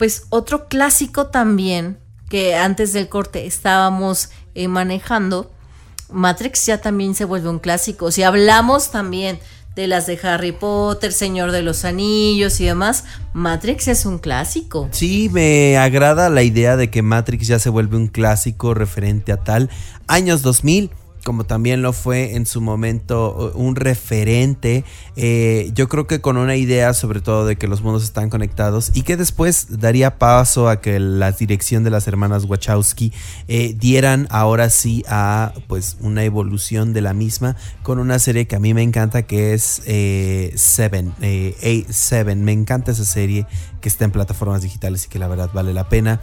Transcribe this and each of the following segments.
Pues otro clásico también, que antes del corte estábamos manejando, Matrix ya también se vuelve un clásico. Si hablamos también de las de Harry Potter, Señor de los Anillos y demás, Matrix es un clásico. Sí, me agrada la idea de que Matrix ya se vuelve un clásico referente a tal. Años 2000, como también lo fue en su momento un referente, yo creo que con una idea sobre todo de que los mundos están conectados y que después daría paso a que la dirección de las hermanas Wachowski dieran ahora sí a pues una evolución de la misma con una serie que a mí me encanta, que es Seven. Me encanta esa serie que está en plataformas digitales y que la verdad vale la pena.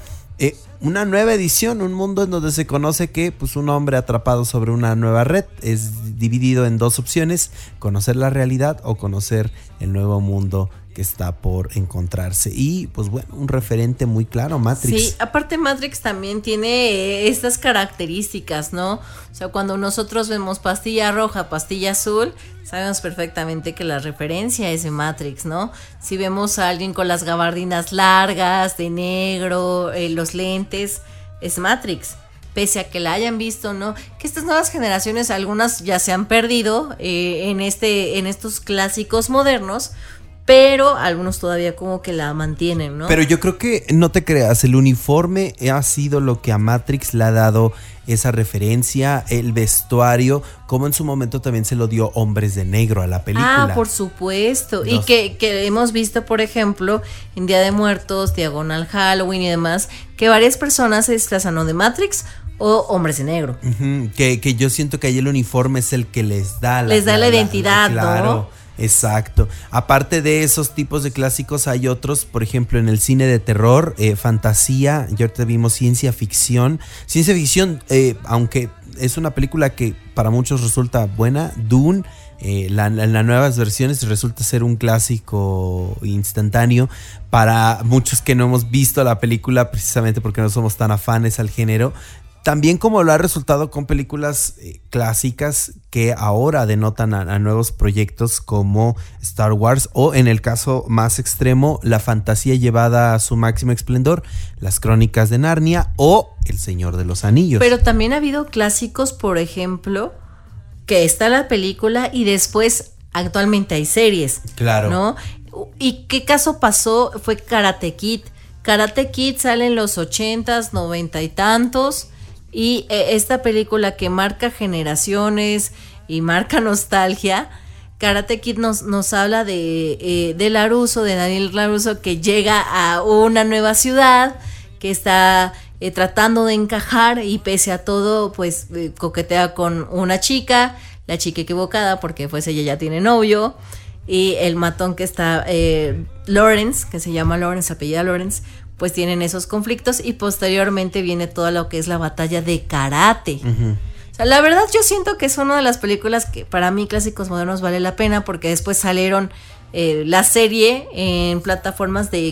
Una nueva edición, un mundo en donde se conoce que pues, un hombre atrapado sobre una nueva red es dividido en dos opciones: conocer la realidad o conocer el nuevo mundo que está por encontrarse. Y pues bueno, un referente muy claro, Matrix. Sí, aparte Matrix también tiene estas características, ¿no? O sea, cuando nosotros vemos pastilla roja, pastilla azul, sabemos perfectamente que la referencia es de Matrix, ¿no? Si vemos a alguien con las gabardinas largas, de negro, los lentes, es Matrix. Pese a que la hayan visto, ¿no? Que estas nuevas generaciones, algunas ya se han perdido en estos clásicos modernos, pero algunos todavía como que la mantienen, ¿no? Pero yo creo que, no te creas, el uniforme ha sido lo que a Matrix le ha dado esa referencia, el vestuario, como en su momento también se lo dio Hombres de Negro a la película. Ah, por supuesto. Y que hemos visto, por ejemplo, en Día de Muertos, Diagonal Halloween y demás, que varias personas se disfrazan o de Matrix o Hombres de Negro. Uh-huh. Que yo siento que ahí el uniforme es el que les da la identidad, claro, ¿no? Exacto. Aparte de esos tipos de clásicos, hay otros, por ejemplo, en el cine de terror, fantasía. Ya ahorita vimos ciencia ficción. Ciencia ficción, aunque es una película que para muchos resulta buena, Dune, las nuevas versiones resulta ser un clásico instantáneo. Para muchos que no hemos visto la película, precisamente porque no somos tan afanes al género, también como lo ha resultado con películas clásicas que ahora denotan a nuevos proyectos como Star Wars, o en el caso más extremo, la fantasía llevada a su máximo esplendor, Las Crónicas de Narnia o El Señor de los Anillos. Pero también ha habido clásicos, por ejemplo, que está la película y después actualmente hay series. Claro. ¿No? ¿Y qué caso pasó? Fue Karate Kid. Karate Kid sale en los 80s, 90 y tantos. Y esta película que marca generaciones y marca nostalgia, Karate Kid nos habla de LaRusso, de Daniel LaRusso, que llega a una nueva ciudad, que está tratando de encajar y pese a todo, pues coquetea con una chica, la chica equivocada porque pues ella ya tiene novio, y el matón que está, Lawrence, que se llama Lawrence, apellida Lawrence, pues tienen esos conflictos y posteriormente viene todo lo que es la batalla de karate. Uh-huh. O sea, la verdad yo siento que es una de las películas que para mí clásicos modernos vale la pena, porque después salieron la serie en plataformas de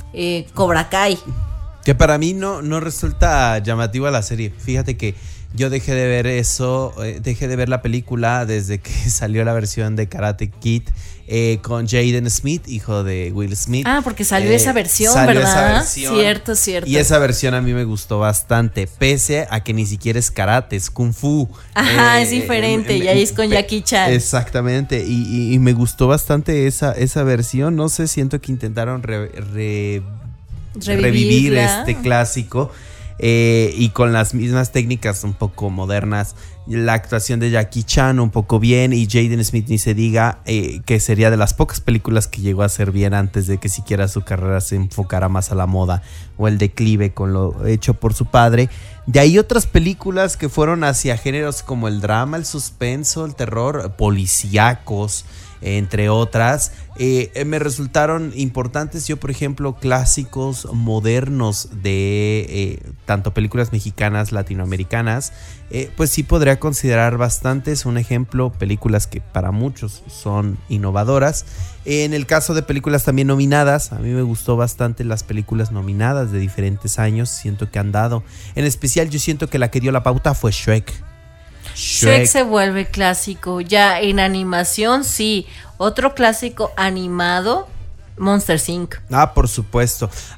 Cobra Kai. Que para mí no resulta llamativa la serie. Fíjate que yo dejé de ver eso, dejé de ver la película desde que salió la versión de Karate Kid con Jaden Smith, hijo de Will Smith. Ah, porque salió esa versión, ¿verdad? Cierto. Y esa versión a mí me gustó bastante, pese a que ni siquiera es karate, es kung fu. Ajá, es diferente, y ahí es con Jackie Chan. Exactamente, y me gustó bastante esa versión. No sé, siento que intentaron revivir este clásico. Y con las mismas técnicas un poco modernas, la actuación de Jackie Chan un poco bien, y Jaden Smith ni se diga, que sería de las pocas películas que llegó a hacer bien antes de que siquiera su carrera se enfocara más a la moda o el declive con lo hecho por su padre. De ahí otras películas que fueron hacia géneros como el drama, el suspenso, el terror, policíacos, entre otras, me resultaron importantes. Yo, por ejemplo, clásicos modernos de tanto películas mexicanas, latinoamericanas, pues sí podría considerar bastantes. Un ejemplo, películas que para muchos son innovadoras. En el caso de películas también nominadas, a mí me gustó bastante las películas nominadas de diferentes años. Siento que han dado, en especial yo siento que la que dio la pauta fue Shrek. Shrek se vuelve clásico. Ya en animación, sí. Otro clásico animado, Monsters Inc. Ah, por supuesto.